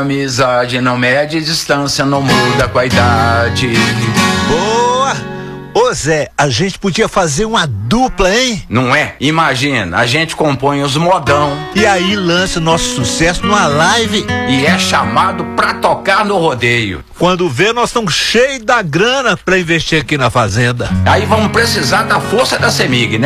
amizade não mede distância, não muda com a idade. Boa! Ô Zé, a gente podia fazer uma dupla, hein? Não é? Imagina, a gente compõe os modão E aí lança o nosso sucesso numa live. e é chamado pra tocar no rodeio. Quando vê, nós estamos cheios da grana pra investir aqui na fazenda. Aí vamos precisar da força da CEMIG, né?